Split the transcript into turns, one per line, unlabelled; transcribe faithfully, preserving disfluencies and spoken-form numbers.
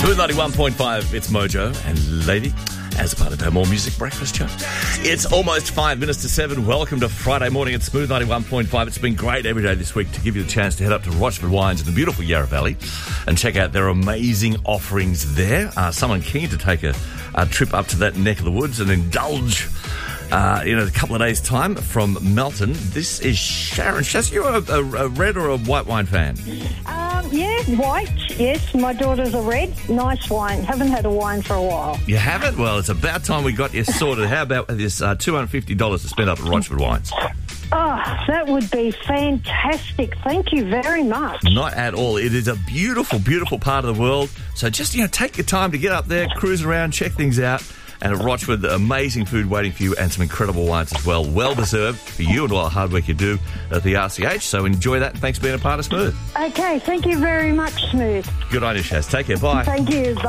Smooth ninety-one point five, it's Mojo and Lady, as a part of our More Music Breakfast Show. It's almost five minutes to seven. Welcome to Friday morning at Smooth ninety-one point five. It's been great every day this week to give you the chance to head up to Rochford Wines in the beautiful Yarra Valley and check out their amazing offerings there. Uh, someone keen to take a, a trip up to that neck of the woods and indulge uh, in a couple of days' time from Melton. This is Sharon. Shaz, you a, a, a red or a white wine fan?
Um, yeah, white, yes. My daughter's a red. Nice wine. Haven't had a wine for a while.
You haven't? Well, it's about time we got you sorted. How about this uh, two hundred fifty dollars to spend up at Rochford Wines?
Oh, that would be fantastic. Thank you very much.
Not at all. It is a beautiful, beautiful part of the world. So just, you know, take your time to get up there, cruise around, check things out. And at Rochford, amazing food waiting for you and some incredible wines as well. Well-deserved for you and all the hard work you do at the R C H. So enjoy that and thanks for being a part of Smooth.
Okay, thank you very much, Smooth.
Good on you, Shaz. Take care. Bye.
Thank you. Bye.